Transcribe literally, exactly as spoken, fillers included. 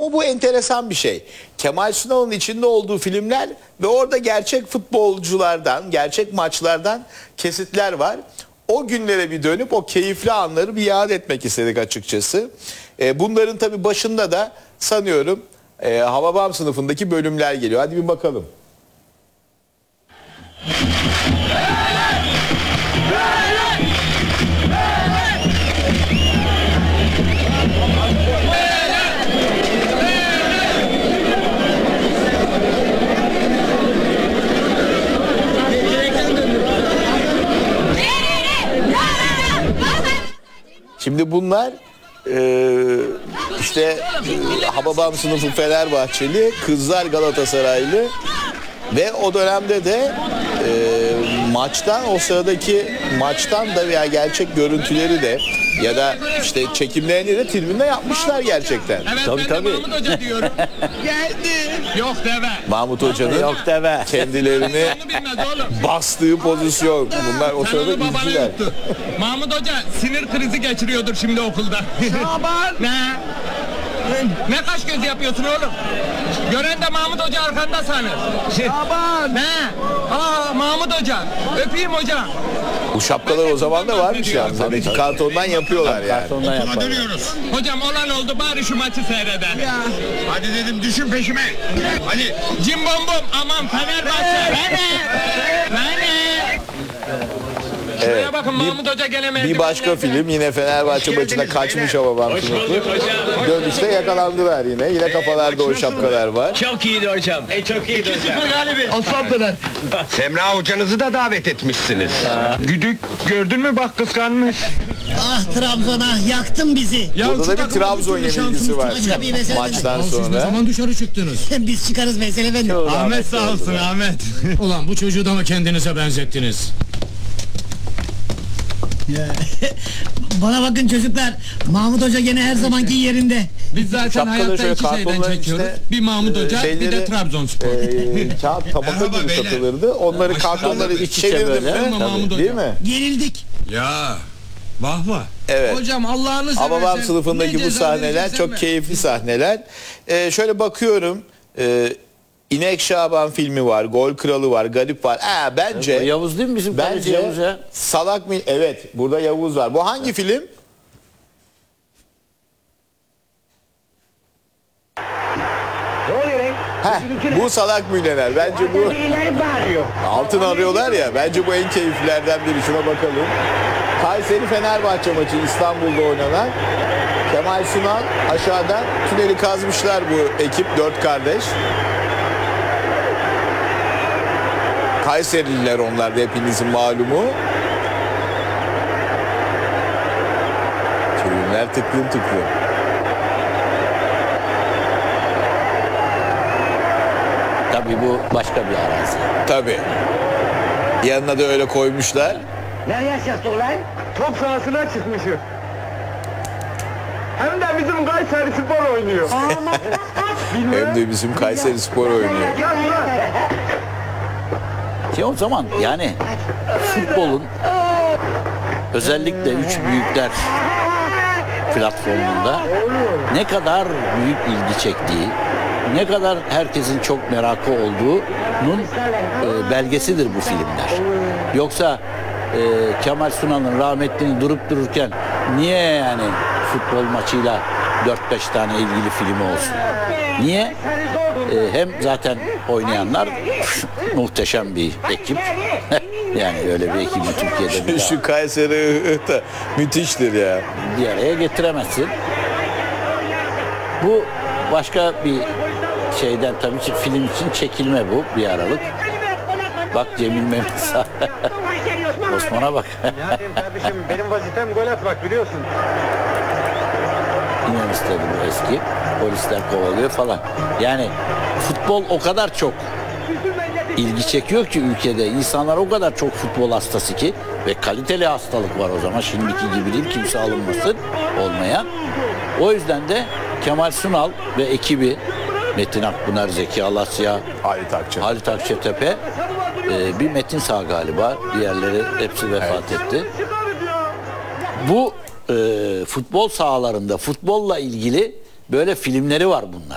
Ama bu enteresan bir şey. Kemal Sunal'ın içinde olduğu filmler ve orada gerçek futbolculardan, gerçek maçlardan kesitler var. O günlere bir dönüp o keyifli anları bir yad etmek istedik açıkçası. E, bunların tabii başında da sanıyorum e, Hababam sınıfındaki bölümler geliyor. Hadi bir bakalım. Şimdi bunlar e, işte e, Hababam sınıfı Fenerbahçeli, kızlar Galatasaraylı ve o dönemde de e, maçtan, o sıradaki maçtan da veya gerçek görüntüleri de ya da işte çekimlerini de tribünde yapmışlar gerçekten. Evet, Tabii, ben tabii. de Mahmut Hoca diyorum. Geldi. Yok deve. Mahmut Hoca'nın Yok deve. kendilerini Onu bilmez oğlum. bastığı pozisyon. Bunlar o Sen sırada onu babana izciler. yuttu. Mahmut Hoca sinir krizi geçiriyordur şimdi okulda. Şaban. Ne? Ne kaş gözü yapıyorsun oğlum? Gören de Mahmut Hoca arkanda sanır. Şaban. Ne? Aa Mahmut Hoca. Öpeyim hoca. Bu şapkalar o zaman da varmış yalnız. Hani kartondan yapıyorlar yani. Kartondan Okula yaparlar. dönüyoruz. Hocam olan oldu bari şu maçı seyreder. Ya. Hadi dedim düşün peşime. Hadi. Cim bom bom aman Fenerbahçe. Fene. Fene. Şuraya bakın Mahmut Hoca gelemedi. Bir başka film yine Fenerbahçe maçına kaçmış Hababam sınıfı. Dönüşte yakalandılar yine. Yine kafalarda o şapkalar var. Çok iyiydi hocam. E çok iyiydi hocam. Aslandılar. Semra hocanızı da davet etmişsiniz. Güdük gördün mü bak kıskanmış. Ah Trabzon'a yaktın bizi. Burada da bir Trabzon yenilgisi var Başka bir mesele maçtan sonra. Zaman dışarı çıktınız. Biz çıkarız mesele efendim. Ahmet sağ olsun Ahmet. Ulan bu çocuğu da mı kendinize benzettiniz? Bana bakın çocuklar. Mahmut Hoca gene her zamanki yerinde. Biz zaten Şapkaları hayatta şöyle iki şeyden kartonların çekiyoruz. içine, Bir Mahmut e, Hoca, bir şeyleri, de Trabzonspor. E, kağıt tabaka Merhaba gibi beyler. satılırdı. Onları kartonları iç içe çevirdim böyle. mi? Ama Mahmut Hoca. Değil mi? Yenildik. Ya. Vah vah. Evet. Hocam Allah'ını seversen. Hababam sınıfındaki ne bu ceza sahneler vereceksen çok ver. keyifli sahneler. Ee, şöyle bakıyorum. E, İnek Şaban filmi var, Gol Kralı var, Garip var. Aa, bence Yavuz değil mi bizim kaleci bence Yavuz ya? salak mı? Evet, burada Yavuz var. Bu hangi film? Heh, bu Salak Milyoner. Bence bu altın arıyorlar ya. Bence bu en keyiflilerden biri. Şuna bakalım. Kayseri Fenerbahçe maçı İstanbul'da oynanan. Kemal Sunal aşağıdan tüneli kazmışlar bu ekip, dört kardeş. Kayserililer onlar da hepinizin malumu. Tribünler tıklım tıklım. Tabii bu başka bir arazi. Tabii. Yanına da öyle koymuşlar. Top sahasına çıkmışım. Hem de bizim Kayseri Spor oynuyor. Hem de bizim Kayseri Spor oynuyor. Ki o zaman yani futbolun özellikle üç büyükler platformunda ne kadar büyük ilgi çektiği, ne kadar herkesin çok merakı olduğunun e, belgesidir bu filmler. Yoksa e, Kemal Sunal'ın rahmetlinin durup dururken niye yani futbol maçıyla dört beş tane ilgili filmi olsun? Niye? E, hem zaten oynayanlar muhteşem bir ekip. Yani öyle bir ekibi Türkiye'de bir daha Şu Kayseri da müthiştir ya. bir araya getiremezsin. Bu başka bir şeyden tabii ki film için çekilme bu bir aralık. Bak Cemil Mehmet Osman'a bak. Kardeşim benim vazifem gol atmak biliyorsun. İnan istedim bu eski. Polisler kovalıyor falan. Yani futbol o kadar çok ilgi çekiyor ki ülkede. İnsanlar o kadar çok futbol hastası ki ve kaliteli hastalık var o zaman. Şimdiki gibi değil, kimse alınmasın olmaya. O yüzden de Kemal Sunal ve ekibi Metin Akpınar, Zeki Alasya, Halit Akçay. Halit Akçatepe, e, bir Metin sağ galiba. Diğerleri hepsi vefat etti. Bu e, futbol sahalarında futbolla ilgili böyle filmleri var bunlar.